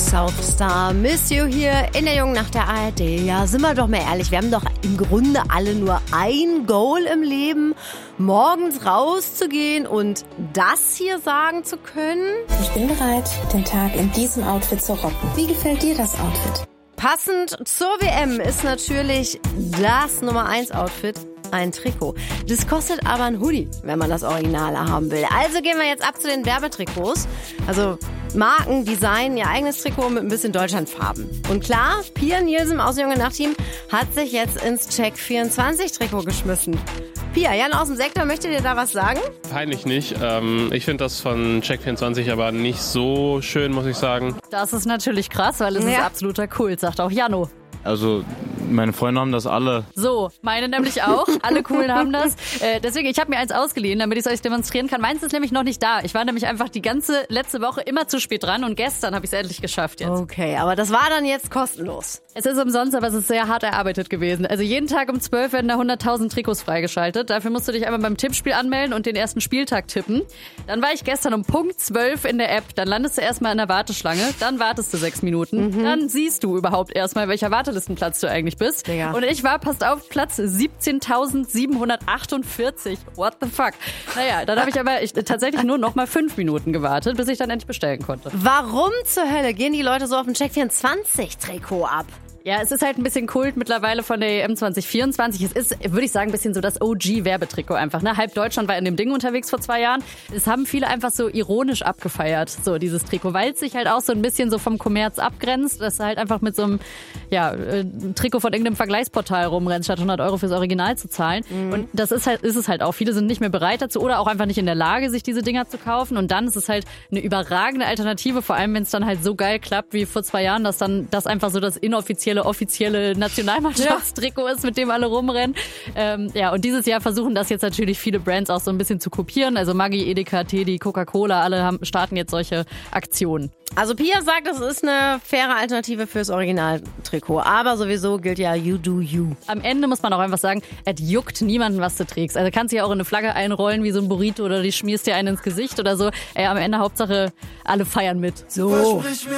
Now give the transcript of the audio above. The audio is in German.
Southstar, Miss You hier in der Jungen Nacht der ARD. Ja, sind wir doch mal ehrlich, wir haben doch im Grunde alle nur ein Goal im Leben, morgens rauszugehen und das hier sagen zu können. Ich bin bereit, den Tag in diesem Outfit zu rocken. Wie gefällt dir das Outfit? Passend zur WM ist natürlich das Nummer 1 Outfit ein Trikot. Das kostet aber ein Hoodie, wenn man das Originale haben will. Also gehen wir jetzt ab zu den Werbetrikots. Also Marken designen ihr eigenes Trikot mit ein bisschen Deutschlandfarben. Und klar, Pia Nielsen aus dem Junge Nacht-Team hat sich jetzt ins Check24-Trikot geschmissen. Pia, Jan aus dem Sektor, möchte dir da was sagen? Peinlich nicht. Ich finde das von Check24 aber nicht so schön, muss ich sagen. Das ist natürlich krass, weil es ist absoluter Kult, sagt auch Jano. Also meine Freunde haben das alle. So, meine nämlich auch. Alle Coolen haben das. Deswegen, ich habe mir eins ausgeliehen, damit ich es euch demonstrieren kann. Meins ist nämlich noch nicht da. Ich war nämlich einfach die ganze letzte Woche immer zu spät dran und gestern habe ich es endlich geschafft jetzt. Okay, aber das war dann jetzt kostenlos. Es ist umsonst, aber es ist sehr hart erarbeitet gewesen. Also jeden Tag um 12 werden da 100.000 Trikots freigeschaltet. Dafür musst du dich einmal beim Tippspiel anmelden und den ersten Spieltag tippen. Dann war ich gestern um Punkt 12 in der App. Dann landest du erstmal in der Warteschlange. Dann wartest du 6 Minuten. Dann siehst du überhaupt erstmal, welcher Wartelistenplatz du eigentlich bist. Ja. Und ich war, passt auf, Platz 17.748. What the fuck? Naja, dann habe ich aber tatsächlich nur noch mal 5 Minuten gewartet, bis ich dann endlich bestellen konnte. Warum zur Hölle gehen die Leute so auf ein Check24-Trikot ab? Ja, es ist halt ein bisschen Kult mittlerweile von der EM 2024. Es ist, würde ich sagen, ein bisschen so das OG-Werbetrikot einfach. Ne? Halb Deutschland war in dem Ding unterwegs vor 2 Jahren. Es haben viele einfach so ironisch abgefeiert, so dieses Trikot, weil es sich halt auch so ein bisschen so vom Kommerz abgrenzt, dass du halt einfach mit so einem Trikot von irgendeinem Vergleichsportal rumrennst, statt 100 € fürs Original zu zahlen. Und das ist es halt auch. Viele sind nicht mehr bereit dazu oder auch einfach nicht in der Lage, sich diese Dinger zu kaufen. Und dann ist es halt eine überragende Alternative, vor allem wenn es dann halt so geil klappt wie vor 2 Jahren, dass dann das einfach so das offizielle Nationalmannschaftstrikot ist, mit dem alle rumrennen. Und dieses Jahr versuchen das jetzt natürlich viele Brands auch so ein bisschen zu kopieren. Also Maggi, Edeka, Teddy, Coca-Cola, alle starten jetzt solche Aktionen. Also Pia sagt, das ist eine faire Alternative fürs Originaltrikot. Aber sowieso gilt ja you do you. Am Ende muss man auch einfach sagen, es juckt niemanden, was du trägst. Also kannst du ja auch in eine Flagge einrollen wie so ein Burrito oder die schmierst dir einen ins Gesicht oder so. Am Ende Hauptsache alle feiern mit. So.